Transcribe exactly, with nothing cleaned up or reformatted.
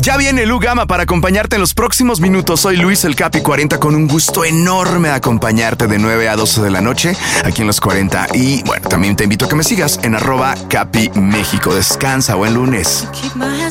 Ya viene Lu Gama para acompañarte en los próximos minutos. Soy Luis el Capi cuarenta con un gusto enorme de acompañarte de nueve a doce de la noche aquí en los cuarenta. Y bueno, también te invito a que me sigas en arroba Capi México. Descansa, buen lunes.